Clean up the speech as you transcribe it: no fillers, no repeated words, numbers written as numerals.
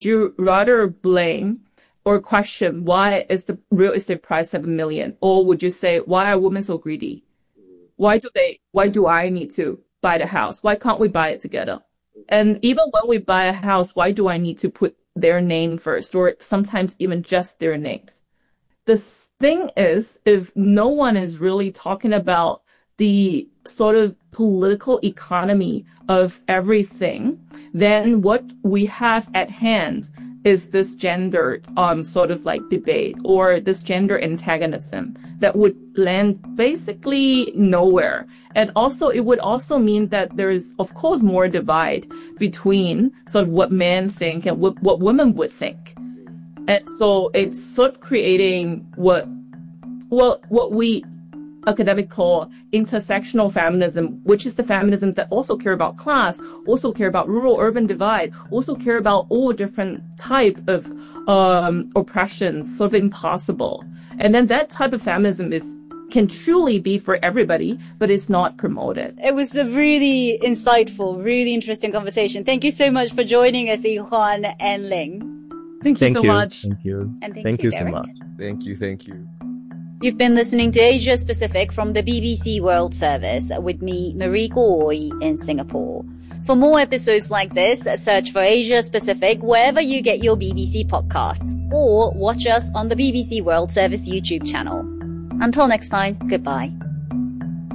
you rather blame or question why is the real estate price 7 million? Or would you say, why are women so greedy? Why do I need to buy the house? Why can't we buy it together? And even when we buy a house, why do I need to put their name first, or sometimes even just their names? The thing is, if no one is really talking about the sort of political economy of everything, then what we have at hand is this gendered sort of like debate or this gender antagonism that would land basically nowhere. And also it would also mean that there is of course more divide between sort of what men think and what women would think. And so it's sort of creating what we academic call intersectional feminism, which is the feminism that also care about class, also care about rural-urban divide, also care about all different type of oppressions, sort of impossible. And then that type of feminism can truly be for everybody, but it's not promoted. It was a really insightful, really interesting conversation. Thank you so much for joining us, Yi-Hwan and Ling. Thank you so much. Thank you. And thank you Derek. so much. Thank you. You've been listening to Asia Pacific from the BBC World Service with me, Marie Goy, in Singapore. For more episodes like this, search for Asia Pacific wherever you get your BBC podcasts, or watch us on the BBC World Service YouTube channel. Until next time, goodbye.